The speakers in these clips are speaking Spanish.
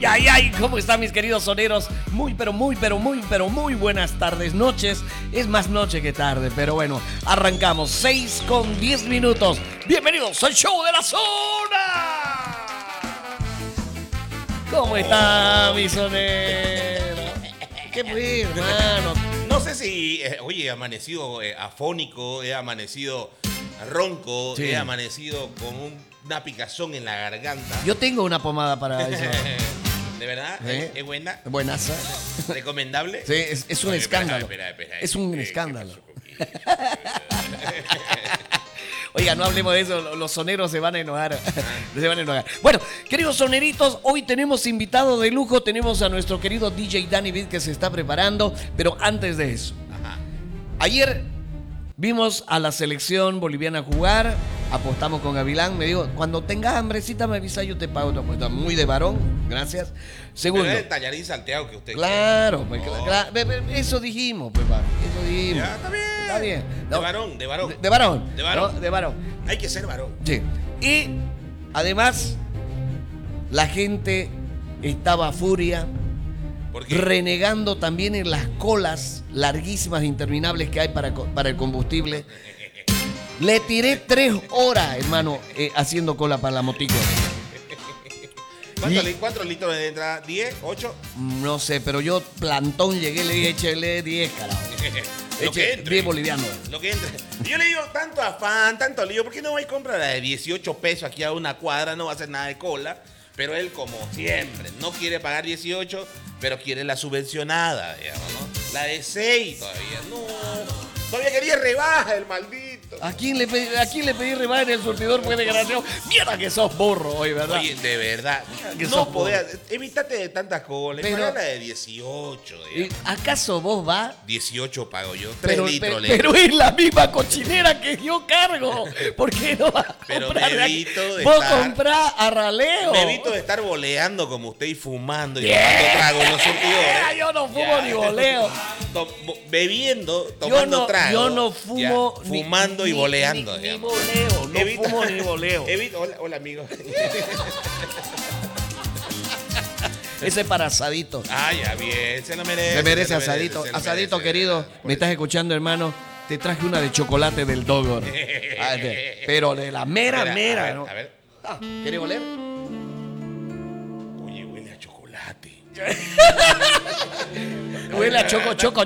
Ay, ¿cómo están mis queridos soneros? Muy buenas tardes, noches. Es más noche que tarde, pero bueno, arrancamos 6:10. Bienvenidos al show de la zona. ¿Cómo está mi sonero? ¿Qué fue, hermano? No sé si, he amanecido afónico, he amanecido ronco, Sí. he amanecido con una picazón en la garganta. Yo tengo una pomada para eso. ¿De verdad? ¿Sí? ¿Es buena? Buenaza. ¿Recomendable? Sí, es un Oye, escándalo. espera, Es un ¿qué escándalo. pasó conmigo? Oiga, no hablemos de eso, los soneros se van a enojar. Bueno, queridos soneritos, hoy tenemos invitado de lujo, tenemos a nuestro querido DJ Danny Beat que se está preparando, pero antes de eso, Ajá. ayer vimos a la selección boliviana jugar, apostamos con Gavilán, me dijo, cuando tengas hambrecita me avisa, yo te pago tu apuesta. Muy de varón, gracias. Segundo. Pero es el tallarín salteado que usted Claro, pues, Oh. claro, eso dijimos, pues, papi, eso dijimos. Ya, está bien. Está bien. De No, varón. De varón. De varón. ¿no? De varón. Hay que ser varón. Sí. Y además, la gente estaba a furia, Porque renegando también en las colas larguísimas e interminables que hay para el combustible. Le tiré 3 horas, hermano, haciendo cola para la motico. ¿Cuántos litros de entrada? ¿10? ¿8? No sé, pero yo plantón llegué, le dije, échele 10, carajo. Lo que Eche entre. 10 bolivianos. Lo que entre. Yo le digo, tanto afán, tanto lío, ¿por qué no va y compra la de 18 pesos aquí a una cuadra? No va a hacer nada de cola. Pero él, como siempre, no quiere pagar 18, pero quiere la subvencionada, digamos, ¿no? La de 6 todavía. No, todavía quería rebaja el maldito. ¿A quién le pedí rebaja en el surtidor? Fue desgraciado. Mierda que sos burro hoy, ¿verdad? Oye, de verdad, Que no sos podía, evítate de tantas colas, Pero- paga la de 18, digamos. ¿Acaso vos vas? 18 pago yo, 3 litros le pero es la misma cochinera que yo cargo. ¿Por qué no vas a Pero comprar me de aquí? evito de Vos estar- comprás a raleo. Me evito de estar boleando como usted y fumando y Yeah. tomando trago en los surtidores. Yo no fumo Ya. ni boleo. Bebiendo, tomando trago. Yo no fumo ya, fumando y boleando. Ni digamos. boleo, no Evita- fumo ni boleo. Hola, amigo. Ese es para asadito. Ah, ya bien, se lo merece. Me merece se lo asadito. se lo Asadito, merece. querido. Por ¿Me estás escuchando, hermano? Te traje una de chocolate del Dogor. Pero de la mera, A ver, ¿no? A ver. Ah, ¿quieres oler? Huele a chocolate. Huele a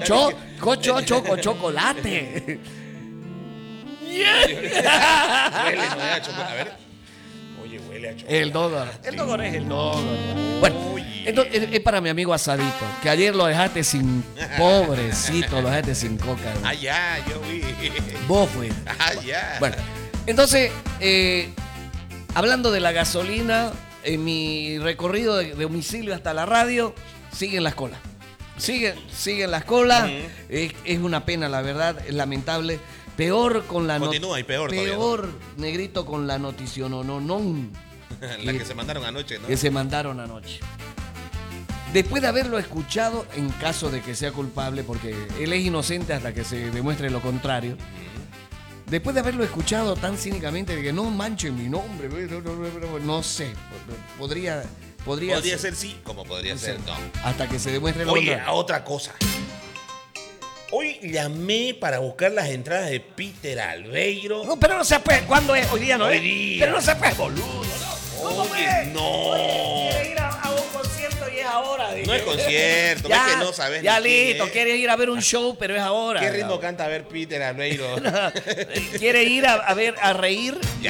chocolate. Huele a chocolate. A ver. Oye, huele a chocolate. El Dogor. El Dogor es el Dogor. Bueno, Oye. entonces es para mi amigo Asadito, que ayer lo dejaste sin... Pobrecito, lo dejaste sin coca. hermano. Ah, ya, yo vi. Vos fuiste. Ah, ya. Bueno, entonces, hablando de la gasolina, en mi recorrido de domicilio hasta la radio, siguen las colas. Siguen las colas. Ujú. Es una pena, la verdad, es lamentable. Peor con la Continúa y peor todavía, ¿no? Peor, negrito, con la noticia no, La que se mandaron anoche, ¿no? que se mandaron anoche. Después de haberlo escuchado, en caso de que sea culpable, porque él es inocente hasta que se demuestre lo contrario. Después de haberlo escuchado tan cínicamente de que no manchen mi nombre, no sé, podría Podría ser sí, como podría ser no. hasta que se demuestre lo Oye, contrario. a otra cosa. Hoy llamé para buscar las entradas de Peter Albeiro. No, pero no se puede, ¿cuándo es? Hoy día no Hoy es. día. Pero no se puede, boludo, ¿no? Oye, no. Quiere ir a un concierto y es ahora. No es concierto, Ya, ves que no sabes ya ni quién listo, es. quiere ir a ver un show, pero es ahora. ¿Qué ritmo canta a ver Peter Albeiro? Quiere ir a ver, a reír